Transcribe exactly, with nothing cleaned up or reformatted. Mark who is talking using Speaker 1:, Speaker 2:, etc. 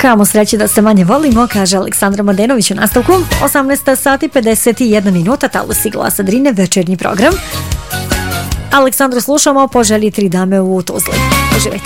Speaker 1: Kamo sreće da se manje volimo, kaže Aleksandra Mladenović u nastavku. osamnaest sati pedeset jedna minuta, Talusi Glasa Drine, večernji program. Aleksandru slušamo po želji tri dame u Tuzli. Uživajte.